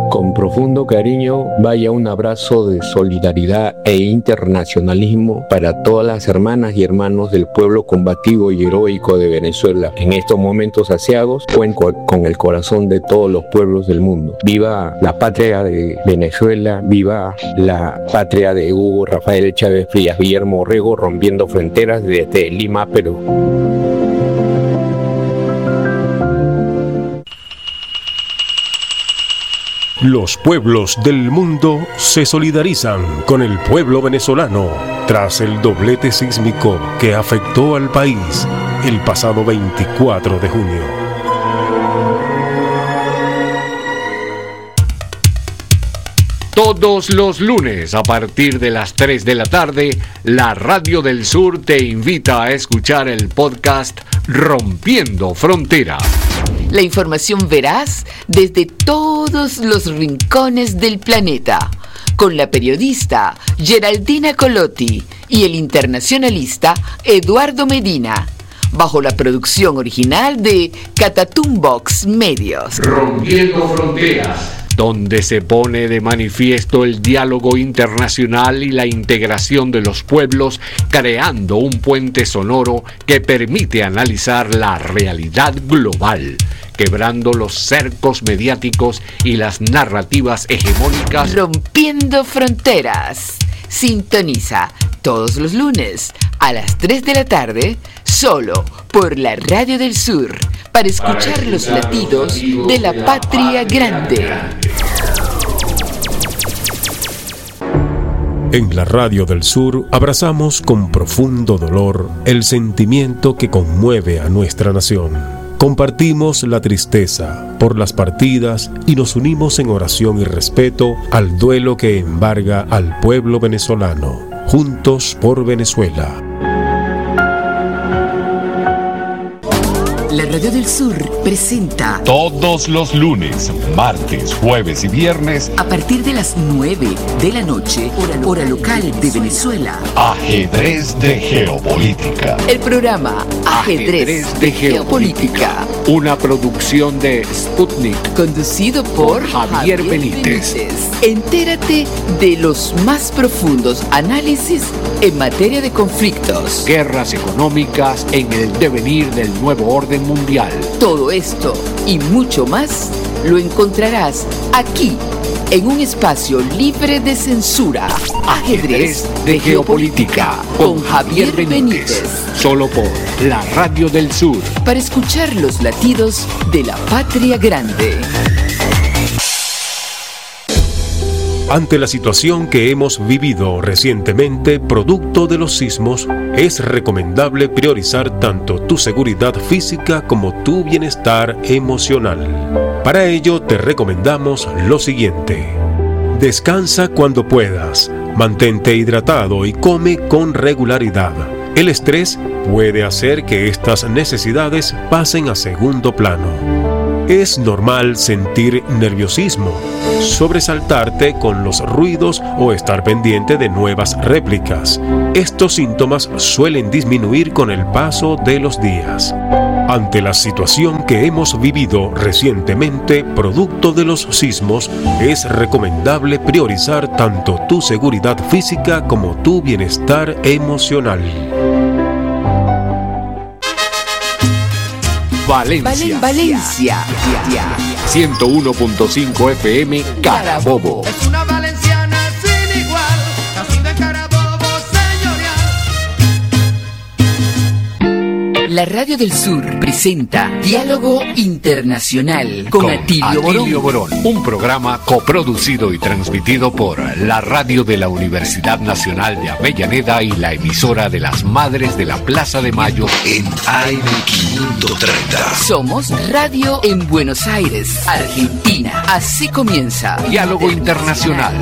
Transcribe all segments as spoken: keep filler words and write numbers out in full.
Con profundo cariño vaya un abrazo de solidaridad e internacionalismo para todas las hermanas y hermanos del pueblo combativo y heroico de Venezuela. En estos momentos aciagos, cuento con el corazón de todos los pueblos del mundo. Viva la patria de Venezuela, viva la patria de Hugo Rafael Chávez Frías, Guillermo Orrego, rompiendo fronteras desde Lima, Perú. Los pueblos del mundo se solidarizan con el pueblo venezolano tras el doblete sísmico que afectó al país el pasado veinticuatro de junio. Todos los lunes a partir de las tres de la tarde, la Radio del Sur te invita a escuchar el podcast Rompiendo Fronteras. La información veraz desde todos los rincones del planeta, con la periodista Geraldina Colotti y el internacionalista Eduardo Medina, bajo la producción original de Catatumbox Medios. Rompiendo Fronteras, donde se pone de manifiesto el diálogo internacional y la integración de los pueblos, creando un puente sonoro que permite analizar la realidad global, quebrando los cercos mediáticos y las narrativas hegemónicas. Rompiendo Fronteras. Sintoniza todos los lunes a las tres de la tarde, solo por la Radio del Sur, para escuchar, para los latidos de la, de la patria grande. En la Radio del Sur abrazamos con profundo dolor el sentimiento que conmueve a nuestra nación. Compartimos la tristeza por las partidas y nos unimos en oración y respeto al duelo que embarga al pueblo venezolano. Juntos por Venezuela. La Radio del Sur presenta todos los lunes, martes, jueves y viernes a partir de las nueve de la noche, hora, hora local de Venezuela. Ajedrez de Geopolítica. El programa Ajedrez, Ajedrez de, de Geopolítica. Geopolítica. Una producción de Sputnik. Conducido por, por Javier, Javier Benítez. Benítez. Entérate de los más profundos análisis en materia de conflictos, guerras económicas en el devenir del nuevo orden mundial. Todo esto y mucho más lo encontrarás aquí, en un espacio libre de censura. Ajedrez de Geopolítica con Javier Benítez. Solo por la Radio del Sur. Para escuchar los latidos de la patria grande. Ante la situación que hemos vivido recientemente, producto de los sismos, es recomendable priorizar tanto tu seguridad física como tu bienestar emocional. Para ello, te recomendamos lo siguiente. Descansa cuando puedas, mantente hidratado y come con regularidad. El estrés puede hacer que estas necesidades pasen a segundo plano. Es normal sentir nerviosismo, sobresaltarte con los ruidos o estar pendiente de nuevas réplicas. Estos síntomas suelen disminuir con el paso de los días. Ante la situación que hemos vivido recientemente, producto de los sismos, es recomendable priorizar tanto tu seguridad física como tu bienestar emocional. Valencia. Valencia. ciento uno punto cinco F M Carabobo. Es una valenciana sin igual, nacido en Carabobo, señorial. La Radio del Sur presenta Diálogo Internacional con, con Atilio, Atilio Borón. Borón. Un programa coproducido y transmitido por la Radio de la Universidad Nacional de Avellaneda y la emisora de las Madres de la Plaza de Mayo en A M quinientos treinta. Somos Radio en Buenos Aires, Argentina. Así comienza Diálogo Internacional.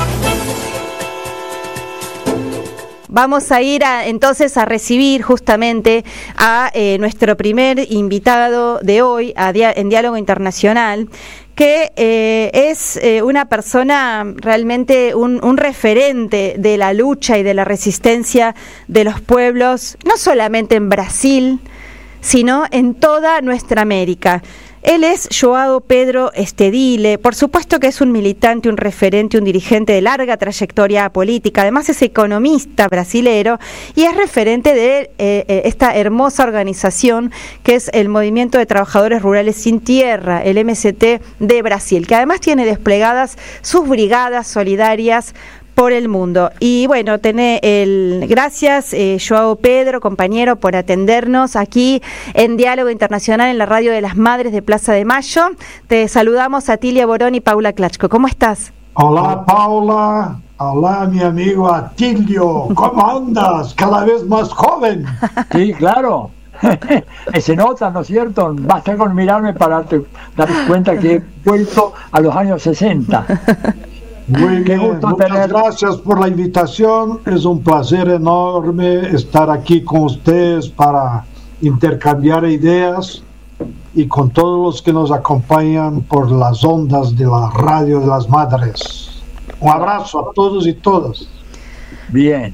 Vamos a ir a, entonces a recibir justamente a eh, nuestro primer invitado de hoy a dia- en Diálogo Internacional, que eh, es eh, una persona realmente un, un referente de la lucha y de la resistencia de los pueblos, no solamente en Brasil, sino en toda nuestra América. Él es João Pedro Stedile, por supuesto que es un militante, un referente, un dirigente de larga trayectoria política, además es economista brasilero y es referente de eh, esta hermosa organización que es el Movimiento de Trabajadores Rurales Sin Tierra, el M C T de Brasil, que además tiene desplegadas sus brigadas solidarias por el mundo. Y bueno, tené el gracias eh, João Pedro, compañero, por atendernos aquí en Diálogo Internacional en la Radio de las Madres de Plaza de Mayo. Te saludamos a Tilia Borón y Paula Klachko. ¿Cómo estás? Hola Paula, hola mi amigo Atilio, ¿cómo andas? Cada vez más joven. Sí, claro. Se nota, ¿no es cierto? Basta con mirarme para darte, darte cuenta que he vuelto a los años sesenta. Muy bien, muchas tener... gracias por la invitación, es un placer enorme estar aquí con ustedes para intercambiar ideas y con todos los que nos acompañan por las ondas de la Radio de las Madres. Un abrazo a todos y todas. Bien.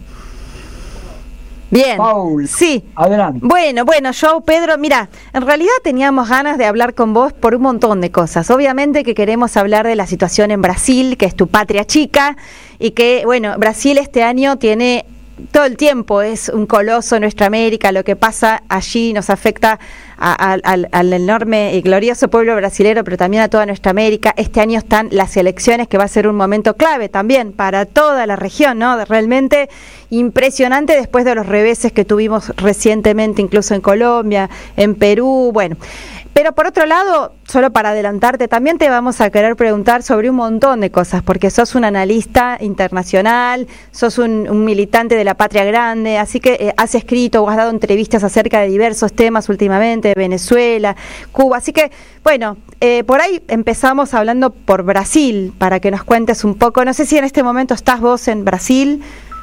Bien, Paul, sí. Adelante. Bueno, bueno, João Pedro, mira, en realidad teníamos ganas de hablar con vos por un montón de cosas. Obviamente que queremos hablar de la situación en Brasil, que es tu patria chica, y que, bueno, Brasil este año tiene todo el tiempo, es un coloso en nuestra América, lo que pasa allí nos afecta a, a, al, al enorme y glorioso pueblo brasilero, pero también a toda nuestra América. Este año están las elecciones, que va a ser un momento clave también para toda la región, ¿no? Realmente impresionante después de los reveses que tuvimos recientemente, incluso en Colombia, en Perú, bueno. Pero por otro lado, solo para adelantarte, también te vamos a querer preguntar sobre un montón de cosas, porque sos un analista internacional, sos un, un militante de la patria grande, así que eh, has escrito o has dado entrevistas acerca de diversos temas últimamente, de Venezuela, Cuba, así que, bueno, eh, por ahí empezamos hablando por Brasil, para que nos cuentes un poco, no sé si en este momento estás vos en Brasil.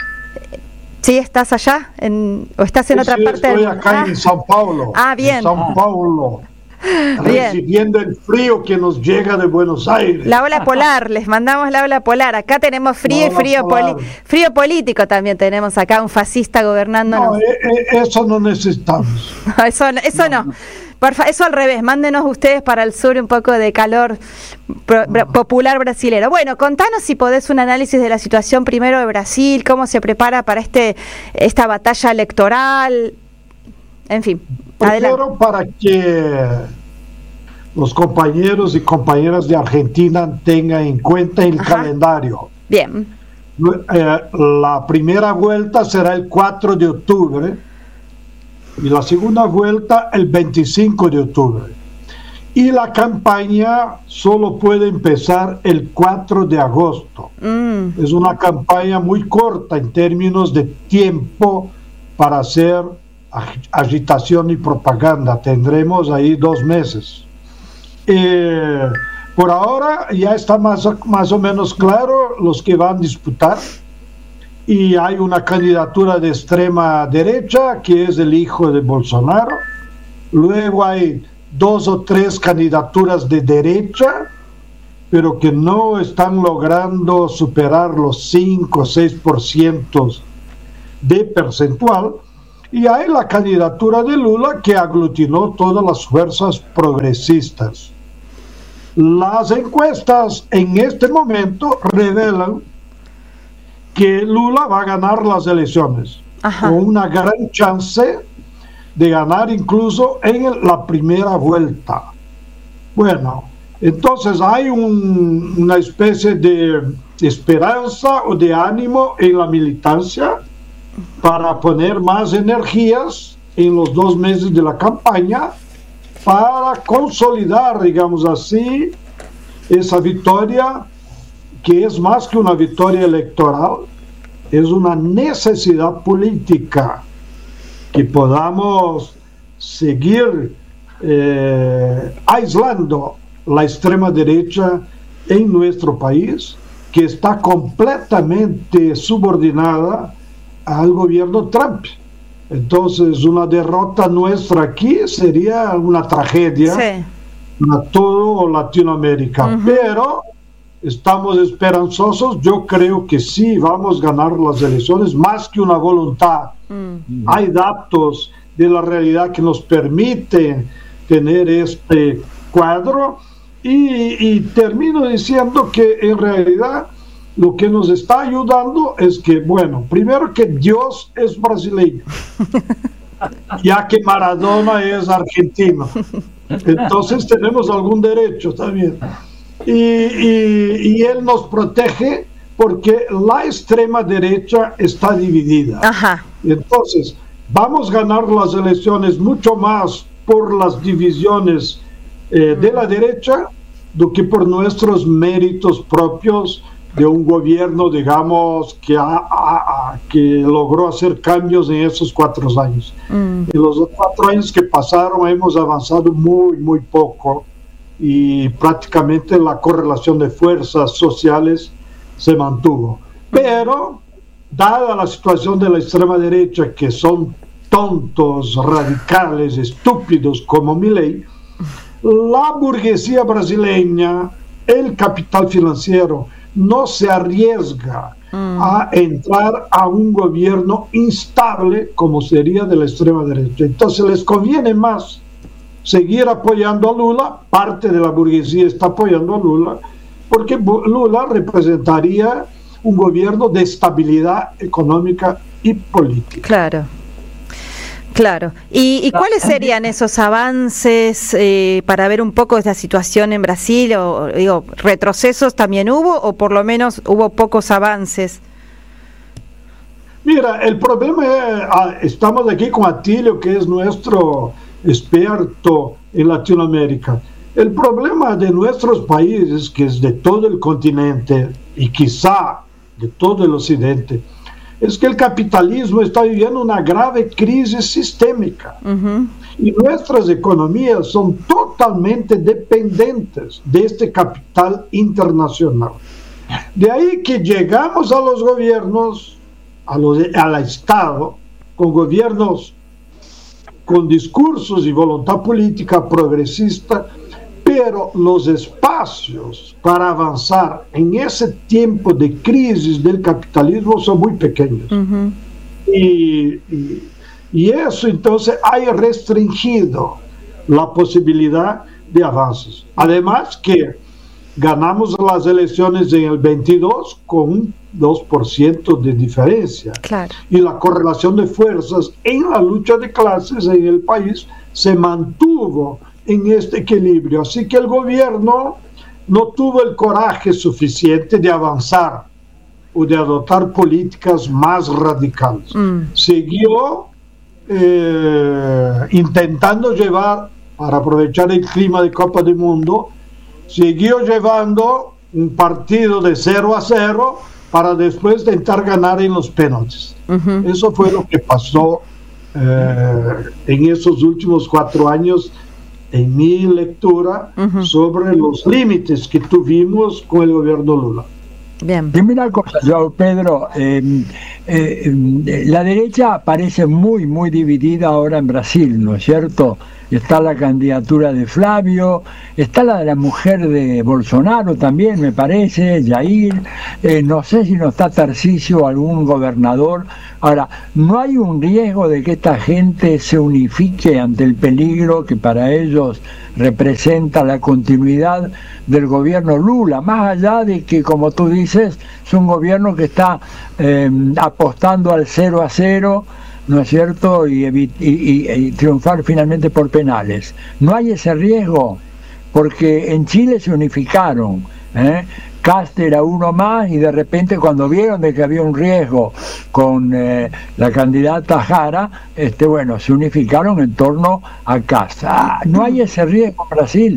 ¿Sí estás allá? En, ¿O estás en sí, otra sí, parte estoy del acá ah. en São Paulo. Ah, bien. En São Paulo. Bien. Recibiendo el frío que nos llega de Buenos Aires. La ola polar, les mandamos la ola polar. Acá tenemos frío y frío, poli frío político también tenemos acá, un fascista gobernándonos. No, eh, eh, eso no necesitamos. No, eso eso no. no. Por fa eso al revés, mándenos ustedes para el sur un poco de calor pro no. popular brasilero. Bueno, contanos si podés un análisis de la situación primero de Brasil, cómo se prepara para este esta batalla electoral, en fin. Primero, para que los compañeros y compañeras de Argentina tengan en cuenta el Ajá. calendario. Bien. Eh, la primera vuelta será el cuatro de octubre y la segunda vuelta el veinticinco de octubre. Y la campaña solo puede empezar el cuatro de agosto. Mm. Es una campaña muy corta en términos de tiempo para hacer agitación y propaganda. Tendremos ahí dos meses. Eh, por ahora ya está más, más o menos claro los que van a disputar, y hay una candidatura de extrema derecha que es el hijo de Bolsonaro. Luego hay dos o tres candidaturas de derecha, pero que no están logrando superar los cinco o seis por ciento de percentual. Y hay la candidatura de Lula, que aglutinó todas las fuerzas progresistas. Las encuestas en este momento revelan que Lula va a ganar las elecciones, Ajá. con una gran chance de ganar incluso en la primera vuelta. Bueno, entonces hay un, una especie de esperanza o de ánimo en la militancia para poner más energías en los dos meses de la campaña para consolidar, digamos así, esa victoria, que es más que una victoria electoral, es una necesidad política, que podamos seguir eh, aislando la extrema derecha en nuestro país, que está completamente subordinada al gobierno Trump. Entonces, una derrota nuestra aquí sería una tragedia sí. para todo Latinoamérica. Uh-huh. Pero estamos esperanzosos. Yo creo que sí vamos a ganar las elecciones, más que una voluntad. Uh-huh. Hay datos de la realidad que nos permiten tener este cuadro y, y termino diciendo que en realidad lo que nos está ayudando es que, bueno, primero que Dios es brasileño, ya que Maradona es argentino. Entonces tenemos algún derecho también. Y, y, y él nos protege porque la extrema derecha está dividida. Ajá. Entonces, vamos a ganar las elecciones mucho más por las divisiones eh, de la derecha do que por nuestros méritos propios de un gobierno, digamos, que, ha, ha, que logró hacer cambios en esos cuatro años. Mm. En los cuatro años que pasaron hemos avanzado muy, muy poco y prácticamente la correlación de fuerzas sociales se mantuvo. Pero, dada la situación de la extrema derecha, que son tontos, radicales, estúpidos como Milei, la burguesía brasileña, el capital financiero, no se arriesga mm. a entrar a un gobierno instable como sería de la extrema derecha. Entonces les conviene más seguir apoyando a Lula, parte de la burguesía está apoyando a Lula, porque Lula representaría un gobierno de estabilidad económica y política. Claro. Claro. ¿Y, y cuáles serían esos avances eh, para ver un poco esta situación en Brasil? O, digo, ¿retrocesos también hubo o por lo menos hubo pocos avances? Mira, el problema es, estamos aquí con Atilio, que es nuestro experto en Latinoamérica. El problema de nuestros países, que es de todo el continente y quizá de todo el occidente, es que el capitalismo está viviendo una grave crisis sistémica. Uh-huh. Y nuestras economías son totalmente dependientes de este capital internacional. De ahí que llegamos a los gobiernos, a los, al Estado, con gobiernos con discursos y voluntad política progresista, pero los espacios para avanzar en ese tiempo de crisis del capitalismo son muy pequeños. Uh-huh. y, y, y eso entonces ha restringido la posibilidad de avances. Además que ganamos las elecciones en el veintidós con un dos por ciento de diferencia. Claro. Y la correlación de fuerzas en la lucha de clases en el país se mantuvo en este equilibrio. Así que el gobierno no tuvo el coraje suficiente de avanzar o de adoptar políticas más radicales. Mm. Siguió eh, intentando llevar, para aprovechar el clima de Copa del Mundo, siguió llevando un partido de cero a cero para después intentar ganar en los penaltis. Uh-huh. Eso fue lo que pasó eh, en esos últimos cuatro años, en mi lectura, uh-huh, sobre los límites que tuvimos con el gobierno Lula. Bien. Dime una cosa, Joao Pedro, eh, eh, la derecha parece muy, muy dividida ahora en Brasil, ¿no es cierto? Está la candidatura de Flavio, está la de la mujer de Bolsonaro también, me parece, Jair, eh, no sé si no está Tarcísio, algún gobernador. Ahora, ¿no hay un riesgo de que esta gente se unifique ante el peligro que para ellos representa la continuidad del gobierno Lula, más allá de que, como tú dices, es un gobierno que está eh, apostando al cero a cero, ¿no es cierto?, y, y, y, y triunfar finalmente por penales? ¿No hay ese riesgo? Porque en Chile se unificaron, ¿eh? Kast era uno más y de repente cuando vieron de que había un riesgo con eh, la candidata Jara, este, bueno, se unificaron en torno a Kast. Ah, ¿no hay ese riesgo en Brasil?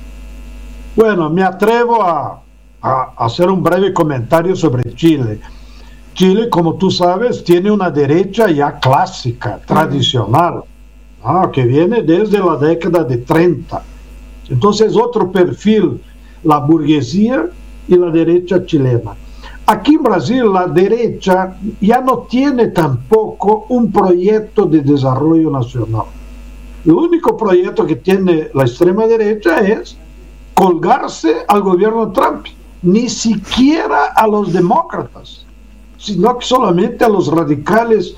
Bueno, me atrevo a, a hacer un breve comentario sobre Chile. Chile, como tú sabes, tiene una derecha ya clásica, tradicional, ¿no?, que viene desde la década de treinta. Entonces, otro perfil, la burguesía y la derecha chilena. Aquí en Brasil, la derecha ya no tiene tampoco un proyecto de desarrollo nacional. El único proyecto que tiene la extrema derecha es colgarse al gobierno Trump, ni siquiera a los demócratas, sino que solamente a los radicales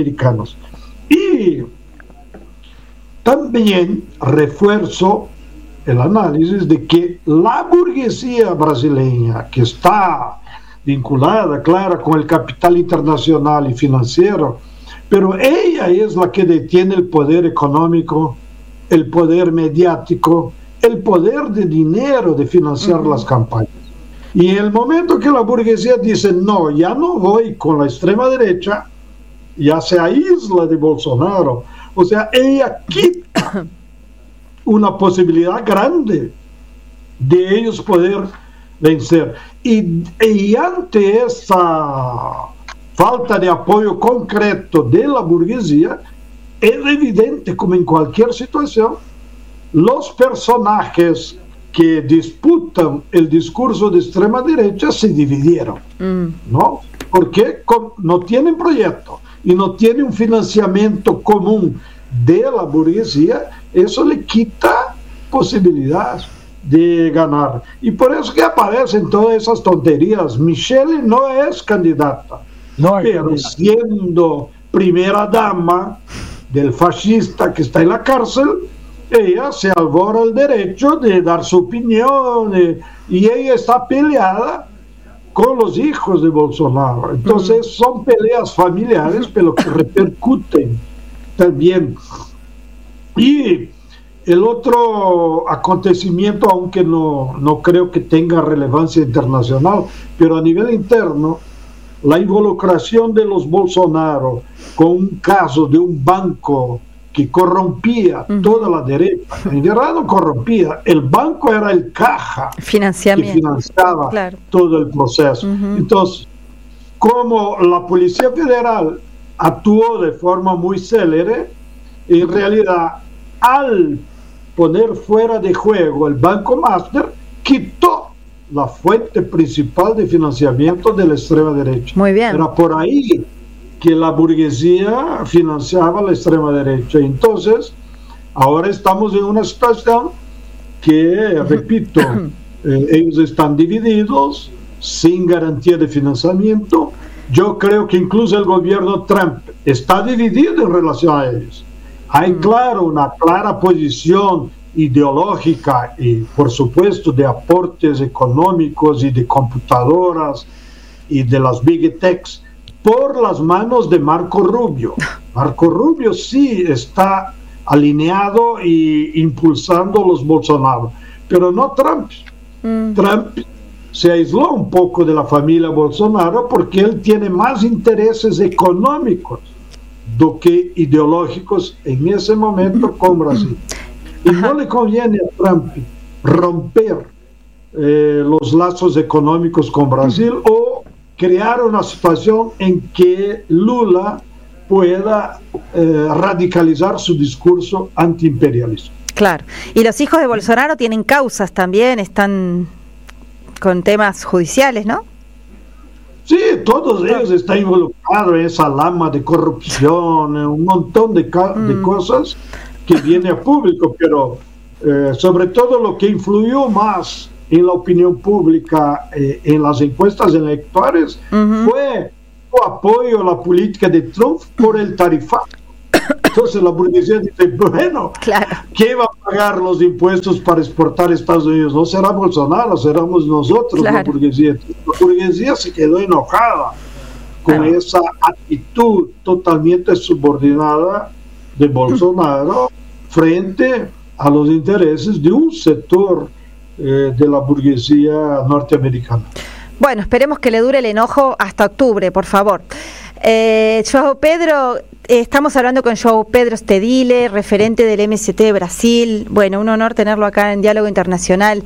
norteamericanos. Y también refuerzo el análisis de que la burguesía brasileña, que está vinculada, claro, con el capital internacional y financiero, pero ella es la que detiene el poder económico, el poder mediático, el poder de dinero de financiar uh-huh. las campañas. Y en el momento que la burguesía dice, no, ya no voy con la extrema derecha, ya se aísla de Bolsonaro. O sea, ella quita una posibilidad grande de ellos poder vencer. Y, y ante esa falta de apoyo concreto de la burguesía, es evidente, como en cualquier situación, los personajes que disputan el discurso de extrema derecha se dividieron, mm. ¿no? Porque con, no tienen proyecto y no tienen un financiamiento común de la burguesía, eso le quita posibilidad de ganar. Y por eso que aparecen todas esas tonterías. Michelle no es candidata, no pero candidata. Siendo primera dama del fascista que está en la cárcel, ella se albora el derecho de dar su opinión, eh, y ella está peleada con los hijos de Bolsonaro. Entonces mm. son peleas familiares, pero que repercuten también. Y el otro acontecimiento, aunque no, no creo que tenga relevancia internacional, pero a nivel interno, la involucración de los Bolsonaro con un caso de un banco que corrompía uh-huh. toda la derecha. En realidad no corrompía, el banco era el caja que financiaba claro. todo el proceso. Uh-huh. Entonces, como la Policía Federal actuó de forma muy célere, en realidad, al poner fuera de juego el Banco Master, quitó la fuente principal de financiamiento de la extrema derecha. Muy bien. Era por ahí que la burguesía financiaba la extrema derecha. Entonces, ahora estamos en una situación que, repito, eh, ellos están divididos, sin garantía de financiamiento. Yo creo que incluso el gobierno Trump está dividido en relación a ellos. Hay, claro, una clara posición ideológica y, por supuesto, de aportes económicos y de computadoras y de las big techs por las manos de Marco Rubio. Marco Rubio sí está alineado e impulsando los Bolsonaro, pero no Trump. Mm. Trump se aisló un poco de la familia Bolsonaro porque él tiene más intereses económicos do que ideológicos en ese momento con Brasil. Y no le conviene a Trump romper eh, los lazos económicos con Brasil o crear una situación en que Lula pueda eh, radicalizar su discurso antiimperialista. Claro. Y los hijos de Bolsonaro tienen causas también, están con temas judiciales, ¿no? Sí, todos ellos están involucrados en esa lama de corrupción, un montón de, ca- mm. de cosas que viene a público, pero eh, sobre todo lo que influyó más en la opinión pública, eh, en las encuestas electorales, uh-huh. fue su apoyo a la política de Trump por el tarifato. Entonces la burguesía dice, bueno, claro. ¿quién va a pagar los impuestos para exportar a Estados Unidos? No será Bolsonaro, seremos nosotros, claro. la burguesía. La burguesía se quedó enojada con claro. esa actitud totalmente subordinada de Bolsonaro frente a los intereses de un sector eh, de la burguesía norteamericana. Bueno, esperemos que le dure el enojo hasta octubre, por favor. Eh, João Pedro, eh, estamos hablando con João Pedro Stedile, referente del M S T de Brasil. Bueno, un honor tenerlo acá en Diálogo Internacional.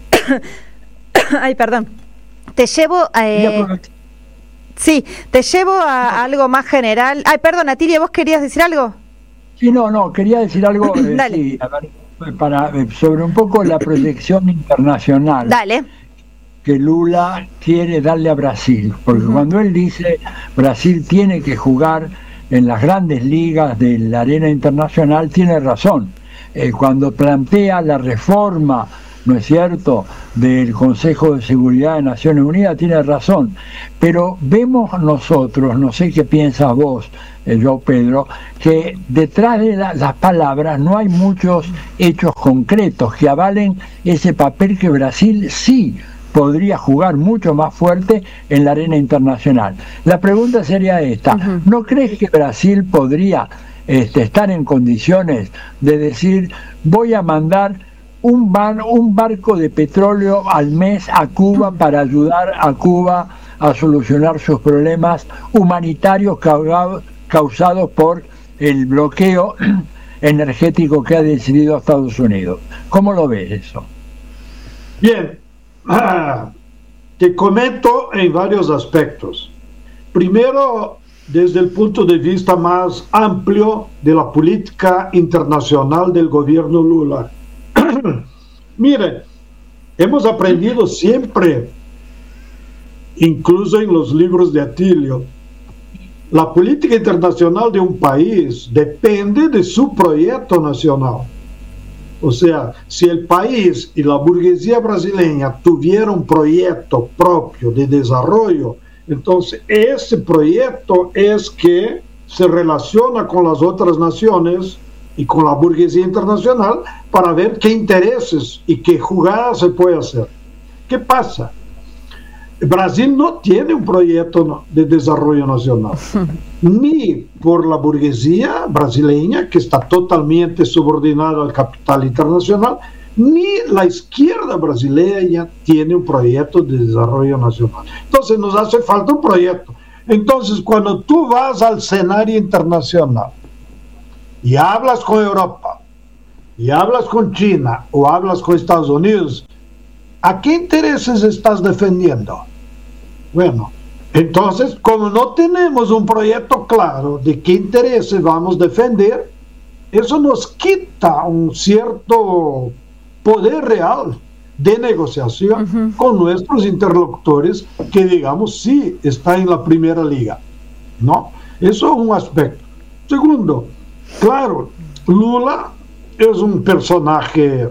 Ay, perdón. Te llevo... Eh, sí, te llevo a algo más general. Ay, perdón, Atilia, ¿vos querías decir algo? Sí, no, no, quería decir algo eh, Dale. Sí, para, sobre un poco la proyección internacional. Dale. Que Lula quiere darle a Brasil, porque uh-huh. cuando él dice Brasil tiene que jugar en las grandes ligas de la arena internacional, tiene razón. Eh, cuando plantea la reforma ¿no es cierto?, del Consejo de Seguridad de Naciones Unidas, tiene razón. Pero vemos nosotros, no sé qué piensas vos, eh, yo Pedro, que detrás de la, las palabras no hay muchos hechos concretos que avalen ese papel que Brasil sí podría jugar mucho más fuerte en la arena internacional. La pregunta sería esta: uh-huh. ¿No crees que Brasil podría este, estar en condiciones de decir, voy a mandar un, bar, un barco de petróleo al mes a Cuba para ayudar a Cuba a solucionar sus problemas humanitarios causados por el bloqueo energético que ha decidido Estados Unidos? ¿Cómo lo ves eso? Bien, ah, te comento en varios aspectos. Primero, desde el punto de vista más amplio de la política internacional del gobierno Lula. Mire, hemos aprendido siempre, incluso en los libros de Atilio, la política internacional de un país depende de su proyecto nacional. O sea, si el país y la burguesía brasileña tuvieran un proyecto propio de desarrollo, entonces ese proyecto es que se relaciona con las otras naciones y con la burguesía internacional para ver qué intereses y qué jugadas se puede hacer. ¿Qué pasa? Brasil no tiene un proyecto de desarrollo nacional, ni por la burguesía brasileña, que está totalmente subordinada al capital internacional, ni la izquierda brasileña tiene un proyecto de desarrollo nacional. Entonces nos hace falta un proyecto. Entonces, cuando tú vas al escenario internacional y hablas con Europa, y hablas con China, o hablas con Estados Unidos, ¿a qué intereses estás defendiendo? Bueno, entonces, como no tenemos un proyecto claro de qué intereses vamos a defender, eso nos quita un cierto poder real de negociación uh-huh. con nuestros interlocutores, que digamos sí está en la primera liga, ¿no? Eso es un aspecto. Segundo, claro, Lula es un personaje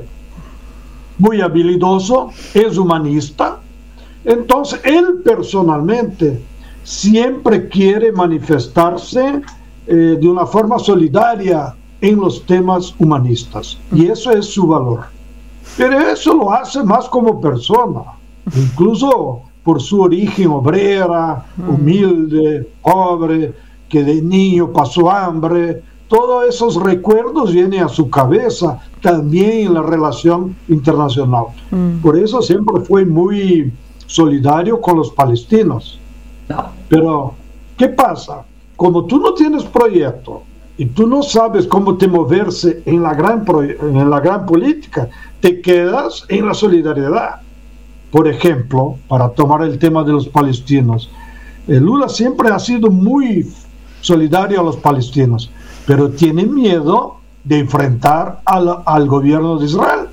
muy habilidoso, es humanista, entonces él personalmente siempre quiere manifestarse eh, de una forma solidaria en los temas humanistas, y eso es su valor. Pero eso lo hace más como persona, incluso por su origen obrera, humilde, pobre, que de niño pasó hambre. Todos esos recuerdos vienen a su cabeza también en la relación internacional. Mm. Por eso siempre fue muy solidario con los palestinos. Pero, ¿qué pasa? Como tú no tienes proyecto y tú no sabes cómo te moverse en la gran, en la gran política, te quedas en la solidaridad. Por ejemplo, para tomar el tema de los palestinos, eh, Lula siempre ha sido muy solidario a los palestinos, pero tiene miedo de enfrentar al, al gobierno de Israel.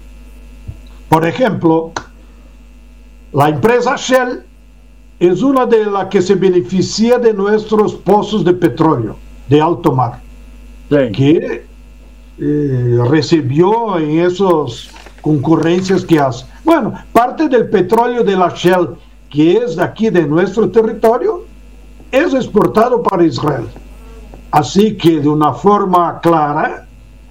Por ejemplo, la empresa Shell es una de las que se beneficia de nuestros pozos de petróleo de alto mar, sí. que eh, recibió en esas concurrencias que hace. Bueno, parte del petróleo de la Shell, que es de aquí de nuestro territorio, es exportado para Israel. Así que de una forma clara,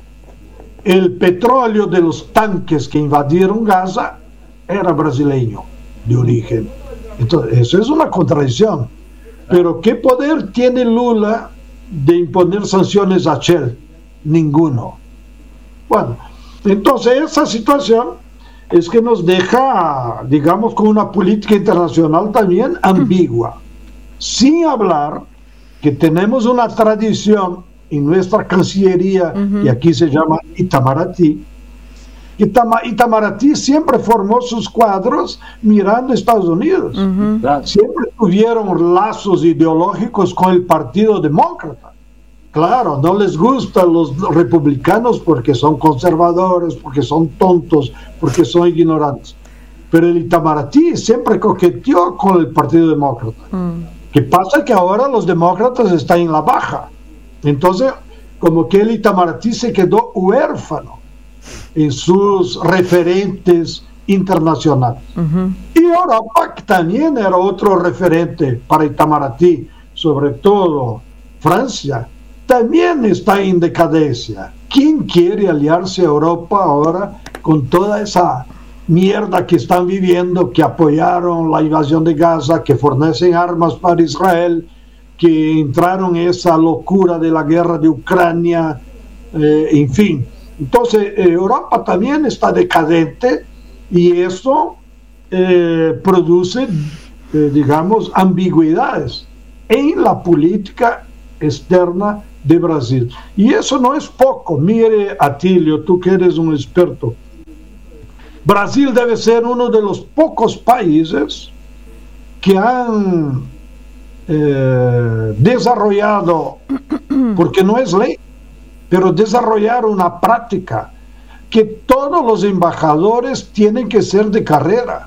el petróleo de los tanques que invadieron Gaza era brasileño de origen. Entonces, eso es una contradicción. Pero ¿qué poder tiene Lula de imponer sanciones a Shell? Ninguno. Bueno, entonces esa situación es que nos deja, digamos, con una política internacional también ambigua. Sin hablar que tenemos una tradición en nuestra Cancillería, uh-huh. y aquí se llama Itamaraty. Itama, Itamaraty siempre formó sus cuadros mirando a Estados Unidos. Uh-huh. Siempre tuvieron lazos ideológicos con el Partido Demócrata. Claro, no les gustan los republicanos porque son conservadores, porque son tontos, porque son ignorantes. Pero el Itamaraty siempre coqueteó con el Partido Demócrata. Uh-huh. ¿Qué pasa? Que ahora los demócratas están en la baja. Entonces, como que el Itamaraty se quedó huérfano en sus referentes internacionales. Uh-huh. Y Europa, que también era otro referente para Itamaraty, sobre todo Francia, también está en decadencia. ¿Quién quiere aliarse a Europa ahora con toda esa mierda que están viviendo, que apoyaron la invasión de Gaza, que fornecen armas para Israel, que entraron en esa locura de la guerra de Ucrania, eh, en fin? Entonces, eh, Europa también está decadente y eso eh, produce, eh, digamos, ambigüedades en la política externa de Brasil. Y eso no es poco. Mire, Atilio, tú que eres un experto, Brasil debe ser uno de los pocos países que han eh, desarrollado, porque no es ley, pero desarrollar una práctica que todos los embajadores tienen que ser de carrera.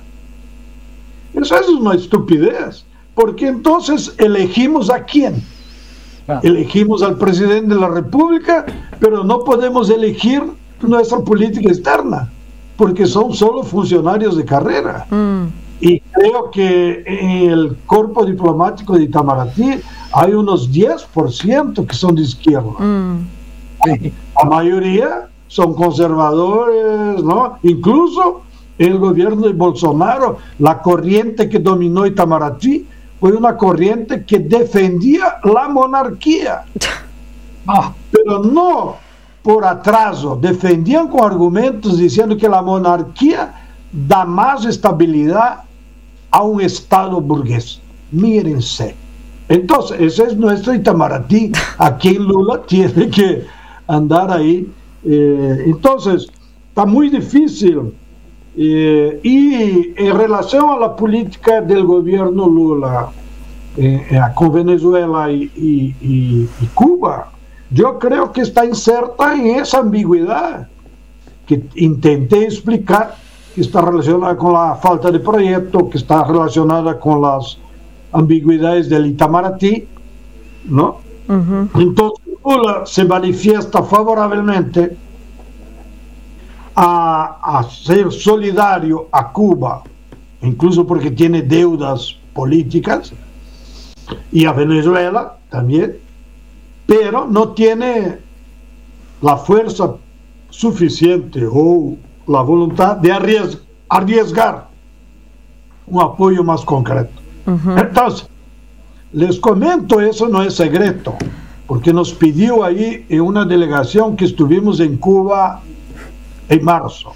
Eso es una estupidez, porque entonces elegimos a quién. Ah. Elegimos al presidente de la República, pero no podemos elegir nuestra política externa, porque son solo funcionarios de carrera. Mm. Y creo que en el cuerpo diplomático de Itamaraty hay unos diez por ciento que son de izquierda. Mm. Sí. La mayoría son conservadores, ¿no? Incluso el gobierno de Bolsonaro, la corriente que dominó Itamaraty fue una corriente que defendía la monarquía. Ah, pero no por atraso, defendían con argumentos diciendo que la monarquía da más estabilidad a un Estado burgués. Mírense. Entonces, ese es nuestro Itamaraty, a quien Lula tiene que andar ahí. Eh, entonces, está muy difícil. Eh, y en relación a la política del gobierno Lula eh, eh, con Venezuela y, y, y, y Cuba, yo creo que está inserta en esa ambigüedad que intenté explicar, que está relacionada con la falta de proyecto, que está relacionada con las ambigüedades del Itamaraty, ¿no? Uh-huh. Entonces Lula se manifiesta favorablemente a, a ser solidario a Cuba, incluso porque tiene deudas políticas, y a Venezuela también, pero no tiene la fuerza suficiente o la voluntad de arriesgar, arriesgar un apoyo más concreto. Uh-huh. Entonces, les comento, eso no es secreto, porque nos pidió ahí en una delegación que estuvimos en Cuba en marzo.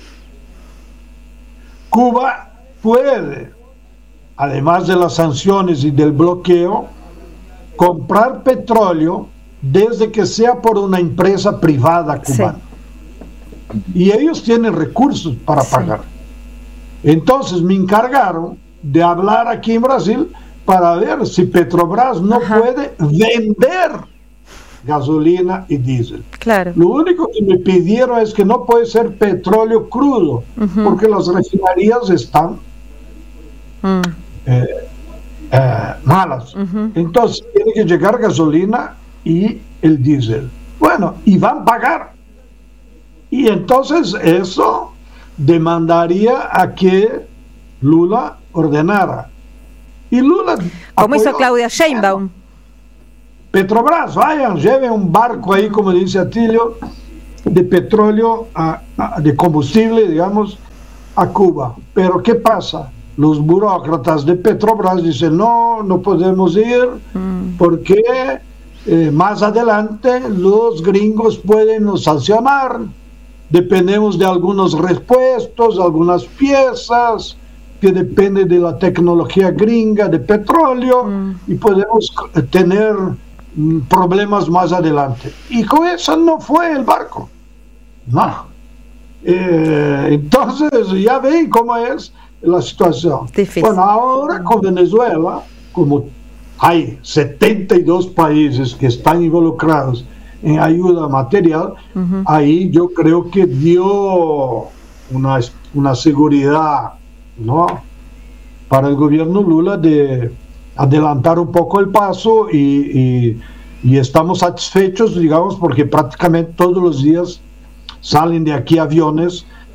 Cuba puede, además de las sanciones y del bloqueo, comprar petróleo desde que sea por una empresa privada cubana. Sí. Y ellos tienen recursos para sí. pagar. Entonces me encargaron de hablar aquí en Brasil para ver si Petrobras no Ajá. puede vender gasolina y diésel. Claro. Lo único que me pidieron es que no puede ser petróleo crudo, uh-huh. porque las refinerías están uh-huh. eh, eh, malas. Uh-huh. Entonces tiene que llegar gasolina y el diésel. Bueno, y van a pagar. Y entonces eso demandaría a que Lula ordenara. Y Lula... Como hizo Claudia Sheinbaum. Petrobras, vayan, lleven un barco ahí, como dice Atilio, de petróleo, a, a, de combustible, digamos, a Cuba. Pero ¿qué pasa? Los burócratas de Petrobras dicen, no, no podemos ir, mm. porque eh, más adelante los gringos pueden nos sancionar, dependemos de algunos repuestos, algunas piezas, que depende de la tecnología gringa de petróleo, mm. y podemos tener mm, problemas más adelante. Y con eso no fue el barco. No. Eh, entonces, ya ven cómo es la situación. Difícil. Bueno, ahora con Venezuela, como hay setenta y dos países que están involucrados en ayuda material, uh-huh. ahí yo creo que dio una, una seguridad, ¿no?, para el gobierno Lula de adelantar un poco el paso, y, y, y estamos satisfechos, digamos, porque prácticamente todos los días salen de aquí aviones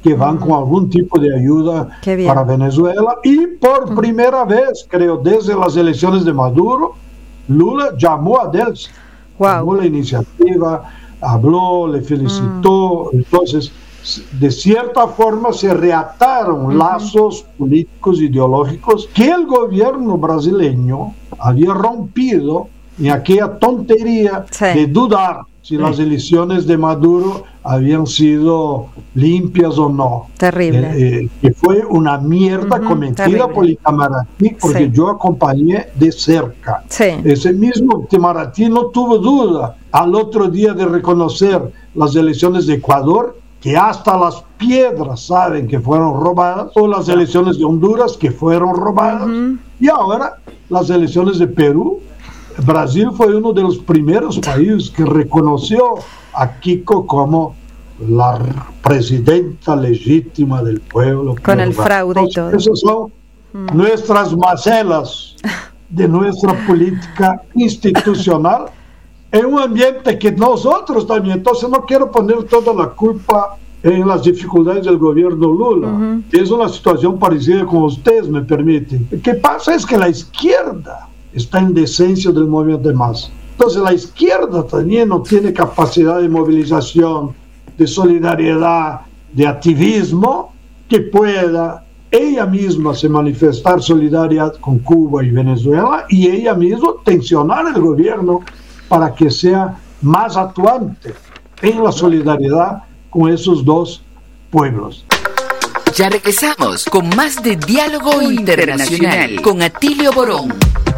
que van con algún tipo de ayuda para Venezuela. Y por uh-huh. primera vez, creo, desde las elecciones de Maduro, Lula llamó a Delcy, wow. llamó la iniciativa, habló, le felicitó. Uh-huh. Entonces, de cierta forma se reataron uh-huh. lazos políticos ideológicos que el gobierno brasileño había rompido en aquella tontería sí. de dudar si sí. las elecciones de Maduro habían sido limpias o no. Terrible. Eh, eh, que fue una mierda uh-huh, cometida terrible. por el Itamaraty, porque sí. yo acompañé de cerca. Sí. Ese mismo Itamaraty no tuvo duda al otro día de reconocer las elecciones de Ecuador, que hasta las piedras saben que fueron robadas, o las elecciones de Honduras que fueron robadas, uh-huh. y ahora las elecciones de Perú. Brasil fue uno de los primeros países que reconoció a Kiko como la presidenta legítima del pueblo. Con el fraude y todo. Esas son mm. nuestras macelas de nuestra política institucional en un ambiente que nosotros también. Entonces no quiero poner toda la culpa en las dificultades del gobierno Lula. Uh-huh. Es una situación parecida con ustedes, me permiten. Lo que pasa es que la izquierda está en decencia del movimiento de masa. Entonces la izquierda también no tiene capacidad de movilización, de solidaridad, de activismo, que pueda ella misma se manifestar solidaria con Cuba y Venezuela, y ella misma tensionar el gobierno para que sea más actuante en la solidaridad con esos dos pueblos. Ya regresamos con más de Diálogo Internacional con Atilio Borón.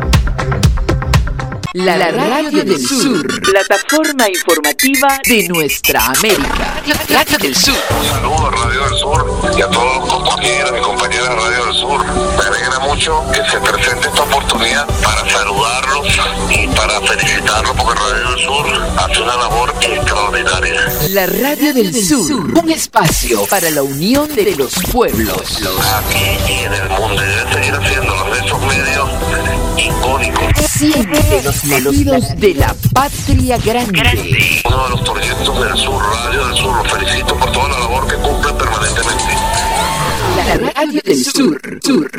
La, la Radio del Sur, plataforma informativa de nuestra América. La Radio del Sur. Un saludo a Radio del Sur y a todos los compañeros y compañeras de Radio del Sur. Me alegra mucho que se presente esta oportunidad para saludarlos y para felicitarlos, porque Radio del Sur hace una labor extraordinaria. La Radio del Sur, un espacio para la unión de los pueblos. Aquí y en el mundo, y debe seguir haciéndolo de esos medios icónicos. Siempre los latidos de la patria grande. grande. Uno de los proyectos del Sur, Radio del Sur, los felicito por toda la labor que cumplen permanentemente. La Radio del Sur. Sur.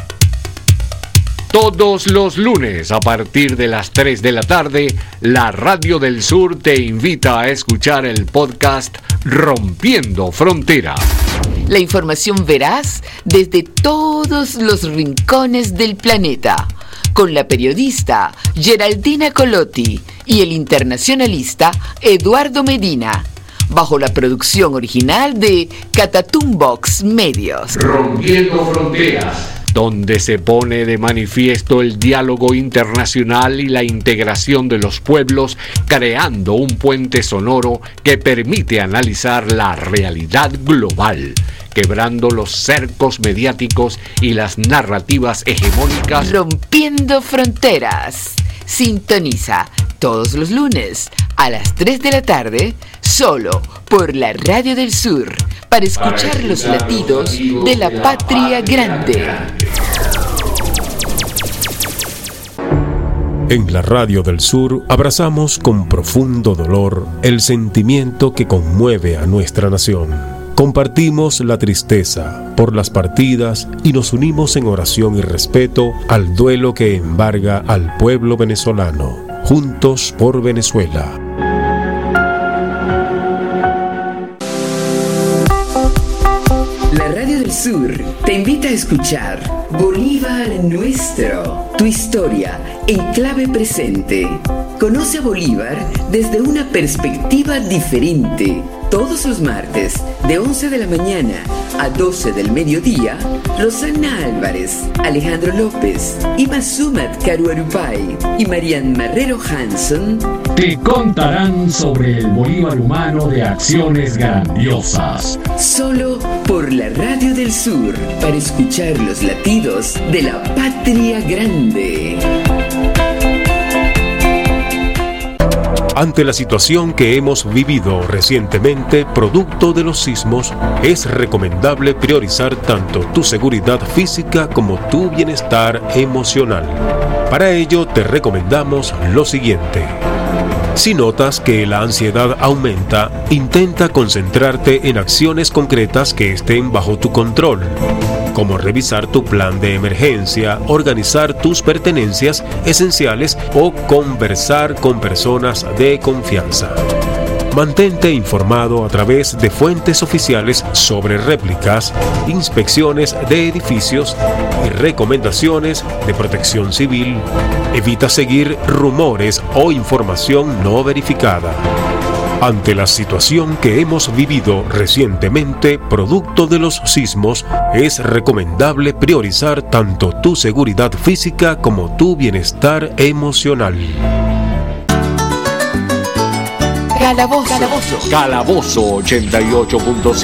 Todos los lunes a partir de las tres de la tarde, la Radio del Sur te invita a escuchar el podcast Rompiendo Fronteras. La información veraz desde todos los rincones del planeta, con la periodista Geraldina Colotti y el internacionalista Eduardo Medina, bajo la producción original de Catatumbox Medios. Rompiendo Fronteras, donde se pone de manifiesto el diálogo internacional y la integración de los pueblos, creando un puente sonoro que permite analizar la realidad global, quebrando los cercos mediáticos y las narrativas hegemónicas. Rompiendo Fronteras. Sintoniza todos los lunes a las tres de la tarde, solo por la Radio del Sur, para escuchar, para escuchar los latidos de la, de la patria, patria grande. grande. En la Radio del Sur abrazamos con profundo dolor el sentimiento que conmueve a nuestra nación. Compartimos la tristeza por las partidas y nos unimos en oración y respeto al duelo que embarga al pueblo venezolano. Juntos por Venezuela. La Radio del Sur te invita a escuchar Bolívar Nuestro, tu historia en clave presente. Conoce a Bolívar desde una perspectiva diferente. Todos los martes, de once de la mañana a doce del mediodía, Rosana Álvarez, Alejandro López, Ima Sumat Caruarupay y Marian Marrero Hanson te contarán sobre el Bolívar humano de acciones grandiosas. Solo por la Radio del Sur, para escuchar los latidos de la patria grande. Ante la situación que hemos vivido recientemente, producto de los sismos, es recomendable priorizar tanto tu seguridad física como tu bienestar emocional. Para ello, te recomendamos lo siguiente. Si notas que la ansiedad aumenta, intenta concentrarte en acciones concretas que estén bajo tu control, como revisar tu plan de emergencia, organizar tus pertenencias esenciales o conversar con personas de confianza. Mantente informado a través de fuentes oficiales sobre réplicas, inspecciones de edificios y recomendaciones de protección civil. Evita seguir rumores o información no verificada. Ante la situación que hemos vivido recientemente, producto de los sismos, es recomendable priorizar tanto tu seguridad física como tu bienestar emocional. Calabozo. Calabozo. Calabozo ochenta y ocho punto siete.